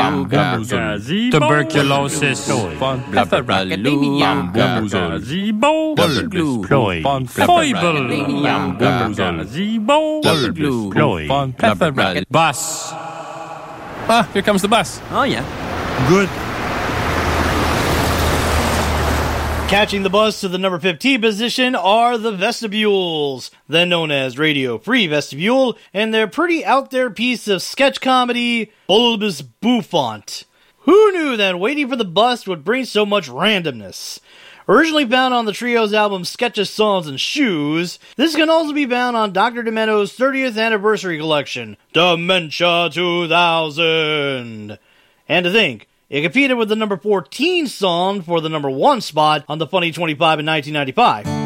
tuberculosis, bus. Ah, here comes the bus. Oh, yeah. Good. Catching the bus to the number 15 position are the Vestibules, then known as Radio Free Vestibule, and their pretty out-there piece of sketch comedy, Bulbous Bouffant. Who knew that waiting for the bus would bring so much randomness? Originally found on the trio's album Sketches, Songs, and Shoes, this can also be found on Dr. Demento's 30th anniversary collection, Dementia 2000. And to think, it competed with the number 14 song for the number 1 spot on the Funny 25 in 1995.